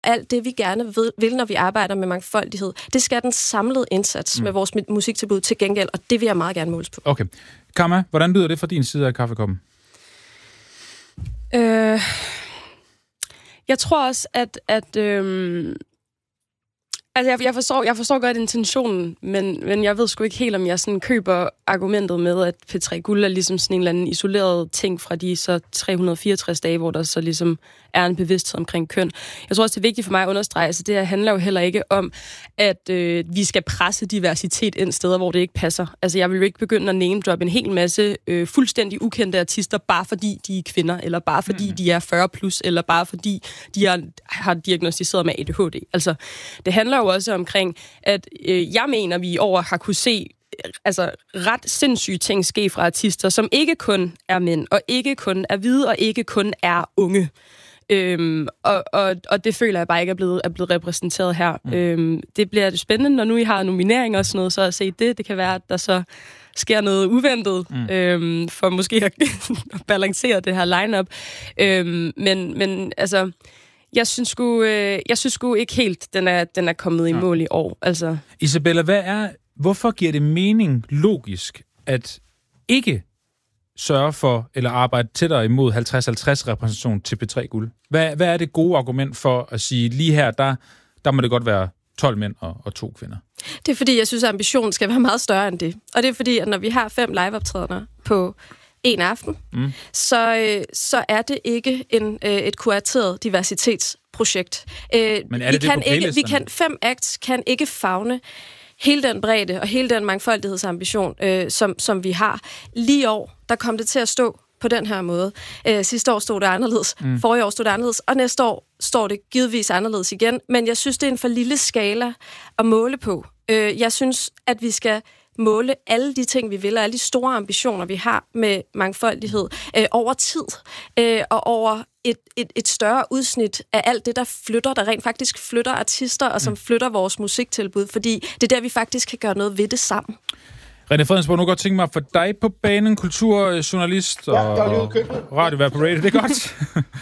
alt det, vi gerne vil, når vi arbejder med mangfoldighed. Det skal den samlede indsats med vores musiktilbud til gengæld, og det vil jeg meget gerne måles på. Okay. Kamma, hvordan lyder det fra din side af kaffekoppen? Jeg tror også, at altså jeg forstår godt intentionen, men jeg ved sgu ikke helt, om jeg sådan køber argumentet med, at P3 Guld er ligesom sådan en eller anden isoleret ting fra de så 364 dage, hvor der så ligesom er en bevidsthed omkring køn. Jeg tror også, det er vigtigt for mig at understrege, at det her handler jo heller ikke om, at vi skal presse diversitet ind steder, hvor det ikke passer. Altså jeg vil jo ikke begynde at name-droppe en hel masse fuldstændig ukendte artister, bare fordi de er kvinder, eller bare fordi de er 40+, eller bare fordi de har diagnosticeret med ADHD. Altså det handler jo også omkring, at jeg mener, vi i år har kunne se ret sindssyge ting ske fra artister, som ikke kun er mænd, og ikke kun er hvide, og ikke kun er unge. Og det føler jeg bare ikke er blevet repræsenteret her. Det bliver spændende, når nu I har nomineringer og sådan noget, så at se det. Det kan være, at der så sker noget uventet, for måske at balancere det her line-up. Men altså, jeg synes sgu ikke helt, den er kommet i mål i år. Altså. Isabella, hvorfor giver det mening logisk at ikke sørge for eller arbejde tættere imod 50-50 repræsentation til P3 Guld? Hvad er det gode argument for at sige, lige her, der må det godt være 12 mænd og 2 kvinder? Det er fordi, jeg synes, at ambitionen skal være meget større end det. Og det er fordi, at når vi har 5 liveoptrædener på en aften, så er det ikke et kurateret diversitetsprojekt. Men er det 5 acts kan ikke favne hele den bredde og hele den mangfoldighedsambition, som vi har. Lige i år, der kom det til at stå på den her måde. Sidste år stod det anderledes, forrige år stod det anderledes, og næste år står det givetvis anderledes igen. Men jeg synes, det er en for lille skala at måle på. Jeg synes, at vi skal måle alle de ting, vi vil, og alle de store ambitioner, vi har med mangfoldighed over tid, og over et større udsnit af alt det, der rent faktisk flytter artister, og som flytter vores musiktilbud, fordi det er der, vi faktisk kan gøre noget ved det sammen. René Fredensborg, nu godt tænke mig for dig på banen, kulturjournalist og radiovært på radio. Det er godt.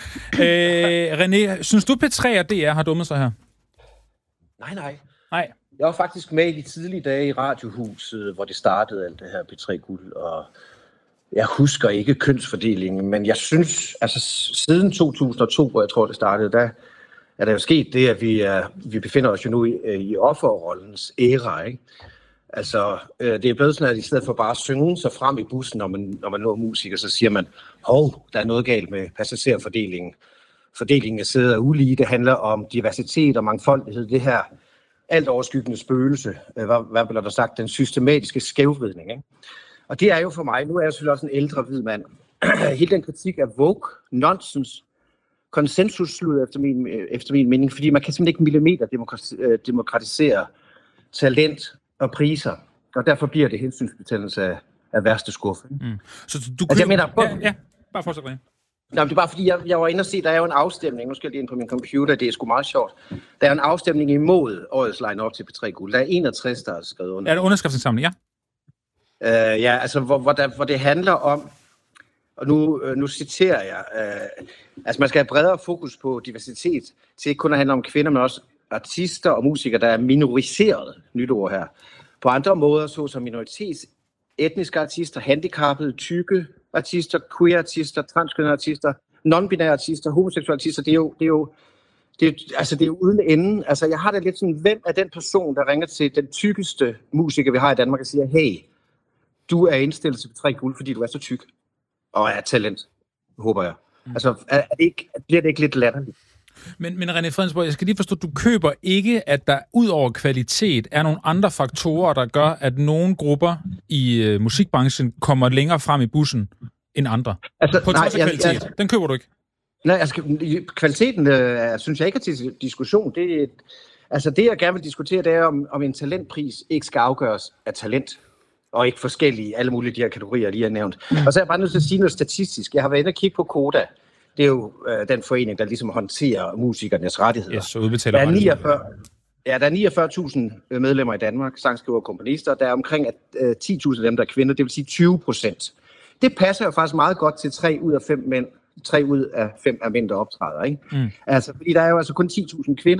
René, synes du P3 og DR har dummet sig her? Nej. Nej. Jeg var faktisk med i de tidlige dage i Radiohuset, hvor det startede alt det her P3 Guld, og jeg husker ikke kønsfordelingen, men jeg synes, altså siden 2002, hvor jeg tror det startede, der er der jo sket det, at vi befinder os jo nu i offerrollens æra, ikke? Altså, det er blevet sådan, at i stedet for bare at synge sig frem i bussen, når man når musiker, så siger man, der er noget galt med passagerfordelingen. Fordelingen af sæder er ulige, det handler om diversitet og mangfoldighed, det her alt overskyggende spøgelse, hvad bliver der sagt, den systematiske skævvridning, ikke? Og det er jo for mig, nu er jeg selvfølgelig også en ældre hvid mand, hele den kritik af woke, nonsens, konsensusslud efter min mening, fordi man kan simpelthen ikke millimeter demokratisere talent og priser, og derfor bliver det hensynsbetændelse af værste skuffe. Så du altså, jeg mener, bare fortsæt, René. Nej, det er bare fordi, jeg var inde og se, der er jo en afstemning, nu skal jeg lige ind på min computer, det er sgu meget sjovt. Der er en afstemning imod årets line-up til P3 Guld. Der er 61, der har skrevet under. Er det underskriftsindsamling, ja? Ja, altså hvor det handler om, og nu citerer jeg, altså man skal have bredere fokus på diversitet, til ikke kun at handle om kvinder, men også artister og musikere, der er minoriseret, nyt ord her, på andre måder, såsom minoritets, etniske artister, handicappede, tykke artister, queer-artister, transkønnede artister, non-binære artister, homoseksuelle artister, det er jo uden ende. Altså, jeg har det lidt sådan, hvem er den person, der ringer til den tykkeste musiker, vi har i Danmark, og siger, hey, du er indstillet til P3 Guld, fordi du er så tyk, og er talent, håber jeg. Altså, bliver det ikke lidt latterligt? Men René Fredensborg, jeg skal lige forstå, du køber ikke, at der ud over kvalitet er nogle andre faktorer, der gør, at nogle grupper i musikbranchen kommer længere frem i bussen end andre. Altså, på trods af kvalitet. Den køber du ikke? Nej, altså kvaliteten synes jeg ikke er til diskussion. Det jeg gerne vil diskutere, det er, om en talentpris ikke skal afgøres af talent, og ikke forskellige, alle mulige de her kategorier, jeg lige har nævnt. Og så er jeg bare nødt til at sige noget statistisk. Jeg har været inde og kigge på Koda. Det er jo den forening, der ligesom håndterer musikernes rettigheder. Yes, så udbetaler rettigheder. Der er 49.000 medlemmer i Danmark, sangskriver og komponister. Der er omkring 10.000 af dem, der er kvinder, det vil sige 20%. Det passer jo faktisk meget godt til 3 ud af 5 mænd. 3 ud af 5 er mænd, der optræder, ikke? Altså, fordi der er jo altså kun 10.000 kvinder,